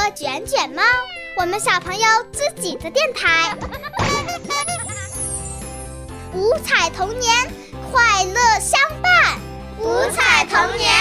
卷卷猫，我们小朋友自己的电台。五彩童年，快乐相伴。 五彩童年，